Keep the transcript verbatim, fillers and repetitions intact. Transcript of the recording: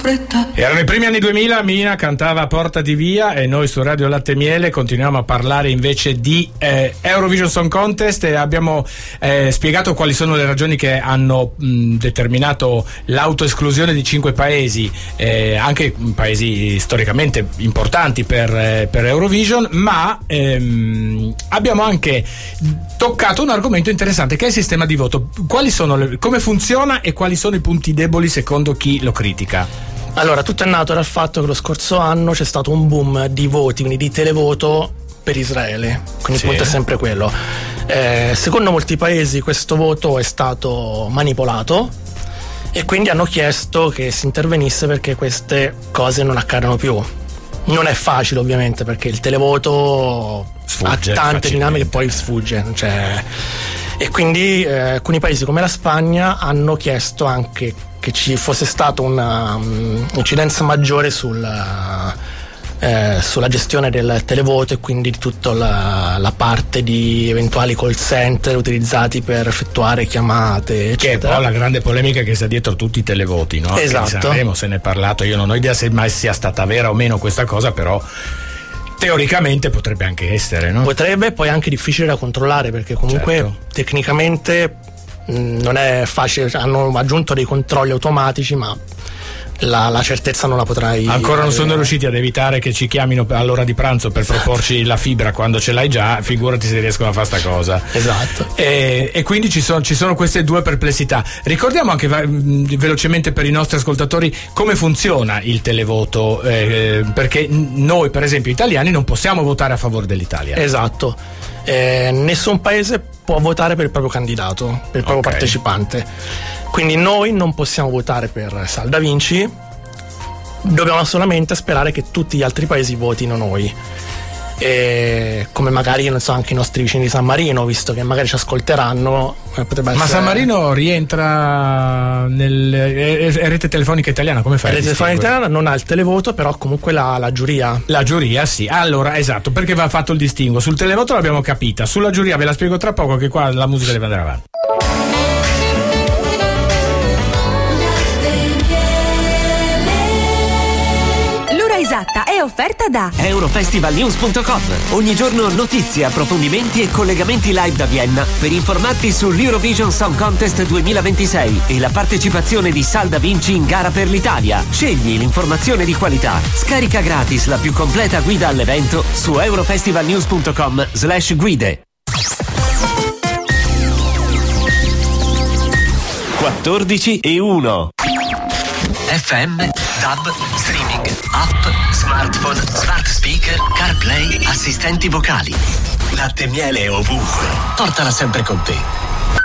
fretta. Erano i primi anni duemila, Mina cantava Portati via e noi su Radio Latte e Miele continuiamo a parlare invece di eh, Eurovision Song Contest e abbiamo eh, spiegato quali sono le ragioni che hanno mh, determinato l'autoesclusione di cinque paesi, eh, anche paesi storicamente importanti per, eh, per Eurovision, ma ehm, abbiamo anche toccato un argomento interessante che è il sistema di voto. Quali sono le, come funziona e quali sono i punti deboli secondo chi lo critica? Allora, tutto è nato dal fatto che lo scorso anno c'è stato un boom di voti, quindi di televoto per Israele, quindi sì. Il punto è sempre quello. Eh, secondo molti paesi questo voto è stato manipolato e quindi hanno chiesto che si intervenisse perché queste cose non accadano più. Non è facile ovviamente perché il televoto Sfugge ha tante facilmente. dinamiche e poi sfugge, cioè, e quindi eh, alcuni paesi come la Spagna hanno chiesto anche che ci fosse stata un'incidenza maggiore sul, eh, sulla gestione del televoto e quindi di tutta la, la parte di eventuali call center utilizzati per effettuare chiamate, eccetera. Che è poi la grande polemica che sta dietro tutti i televoti, no? Esatto. Di Sanremo se ne è parlato, io non ho idea se mai sia stata vera o meno questa cosa, però teoricamente potrebbe anche essere, no? Potrebbe, poi è anche difficile da controllare perché comunque Certo. tecnicamente mh, non è facile, hanno aggiunto dei controlli automatici ma la, la certezza non la potrai Ancora non sono avere. riusciti ad evitare che ci chiamino all'ora di pranzo per Esatto. proporci la fibra quando ce l'hai già, figurati se riescono a fare sta cosa. Esatto. E, e quindi ci sono, ci sono queste due perplessità. Ricordiamo anche mh, velocemente per i nostri ascoltatori come funziona il televoto, eh, perché noi per esempio italiani non possiamo votare a favore dell'Italia. Esatto. Eh, nessun paese può votare per il proprio candidato, per il proprio Ok. partecipante. Quindi noi non possiamo votare per Salda Vinci, dobbiamo solamente sperare che tutti gli altri paesi votino noi. E come magari, non so, anche i nostri vicini di San Marino, visto che magari ci ascolteranno, eh, potrebbe Ma essere... San Marino rientra nel è, è rete telefonica italiana, come fai? La a rete telefonica distinguere? italiana non ha il televoto, però comunque la, la giuria. La giuria, sì. Allora, esatto, perché va fatto il distinguo. Sul televoto l'abbiamo capita, sulla giuria ve la spiego tra poco, che qua la musica deve andare avanti. L'ora esatta è offerta da Eurofestivalnews punto com. Ogni giorno notizie, approfondimenti e collegamenti live da Vienna per informarti sull'Eurovision Song Contest duemilaventisei e la partecipazione di Salda Vinci in gara per l'Italia. Scegli l'informazione di qualità. Scarica gratis la più completa guida all'evento su eurofestivalnews punto com slash guide. quattordici e uno. F M, DAB, streaming, app, smartphone, smart speaker, CarPlay, assistenti vocali. Latte e miele ovunque. Portala sempre con te.